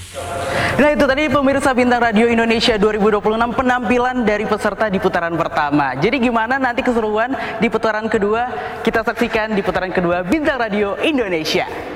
Nah itu tadi pemirsa Bintang Radio Indonesia 2026 penampilan dari peserta di putaran pertama. Jadi gimana nanti keseruan di putaran kedua? Kita saksikan di putaran kedua Bintang Radio Indonesia.